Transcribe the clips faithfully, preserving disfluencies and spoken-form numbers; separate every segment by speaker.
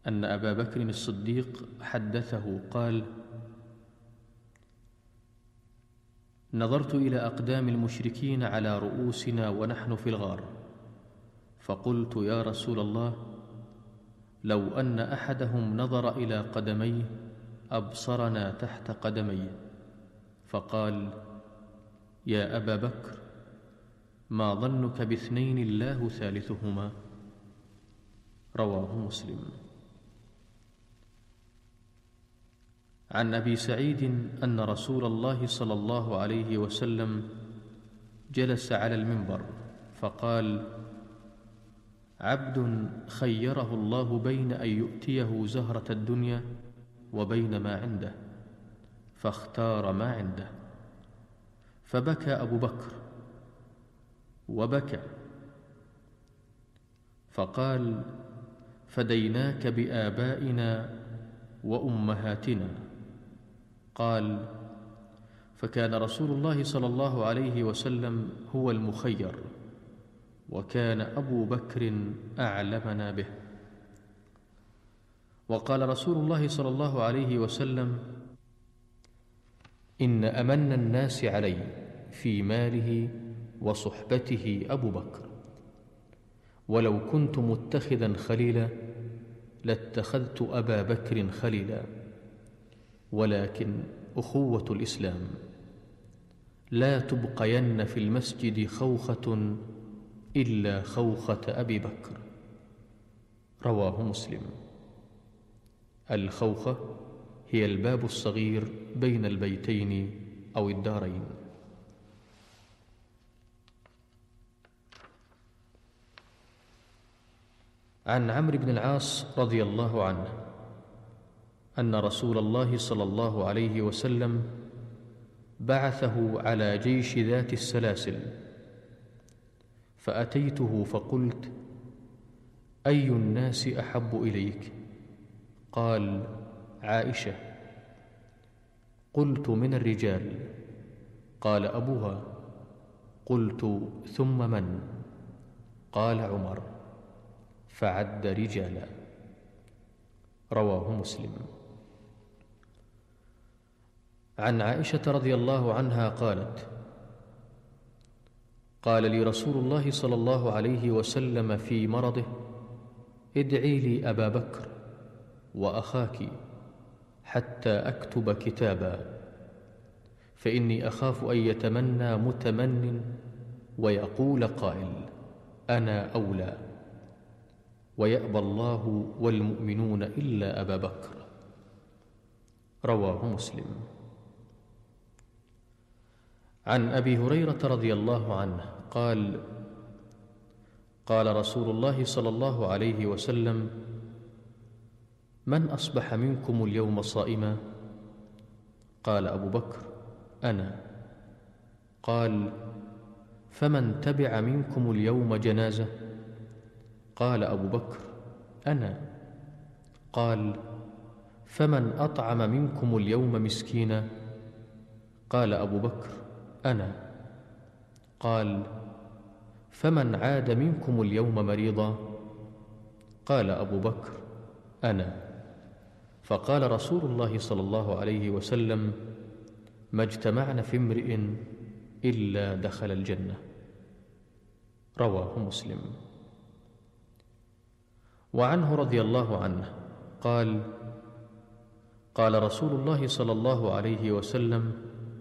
Speaker 1: أن أبا بكر الصديق حدثه قال: نظرت إلى أقدام المشركين على رؤوسنا ونحن في الغار، فقلت: يا رسول الله، لو أن أحدهم نظر إلى قدميه أبصرنا تحت قدميه. فقال: يا أبا بكر، ما ظنك باثنين الله ثالثهما؟ رواه مسلم. عن أبي سعيد أن رسول الله صلى الله عليه وسلم جلس على المنبر فقال: عبد خيره الله بين أن يؤتيه زهرة الدنيا وبين ما عنده، فاختار ما عنده. فبكى أبو بكر وبكى، فقال: فديناك بآبائنا وأمهاتنا. قال: فكان رسول الله صلى الله عليه وسلم هو المخير، وكان أبو بكر أعلمنا به. وقال رسول الله صلى الله عليه وسلم: إن أمن الناس علي في ماله وصحبته أبو بكر، ولو كنت متخذا خليلا لاتخذت أبا بكر خليلا، ولكن أخوة الإسلام لا تبقين في المسجد خوخة إلا خوخة أبي بكر. رواه مسلم. الخوخة هي الباب الصغير بين البيتين أو الدارين. عن عمرو بن العاص رضي الله عنه أن رسول الله صلى الله عليه وسلم بعثه على جيش ذات السلاسل، فأتيته فقلت: أي الناس أحب إليك؟ قال: عائشة. قلت: من الرجال؟ قال: أبوها. قلت: ثم من؟ قال: عمر. فعد رجالا. رواه مسلم. عن عائشة رضي الله عنها قالت: قال لي رسول الله صلى الله عليه وسلم في مرضه: ادعي لي أبا بكر وأخاك حتى أكتب كتابا، فإني أخاف أن يتمنى متمن ويقول قائل: أنا أولى، ويأبى الله والمؤمنون إلا أبا بكر. رواه مسلم. عن أبي هريرة رضي الله عنه قال: قال رسول الله صلى الله عليه وسلم: من أصبح منكم اليوم صائما؟ قال أبو بكر: أنا. قال: فمن تبع منكم اليوم جنازة؟ قال أبو بكر: أنا. قال: فمن أطعم منكم اليوم مسكينا؟ قال أبو بكر: أنا. قال: فمن عاد منكم اليوم مريضا؟ قال أبو بكر: أنا. فقال رسول الله صلى الله عليه وسلم: ما اجتمعن في امرئ إلا دخل الجنة. رواه مسلم. وعنه رضي الله عنه قال: قال رسول الله صلى الله عليه وسلم: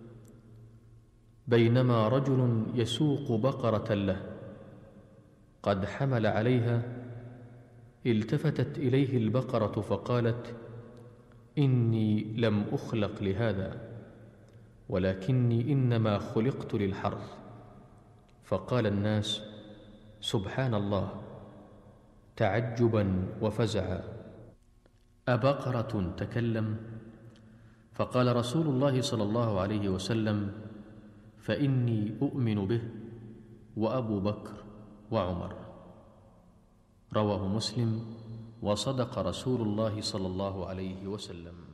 Speaker 1: بينما رجل يسوق بقرة له قد حمل عليها، التفتت إليه البقرة فقالت: إني لم أخلق لهذا، ولكني إنما خلقت للحرث. فقال الناس: سبحان الله، تعجبا وفزعا، أبقرة تكلم؟ فقال رسول الله صلى الله عليه وسلم: فإني أؤمن به وأبو بكر وعمر. رواه مسلم. وصدق رسول الله صلى الله عليه وسلم.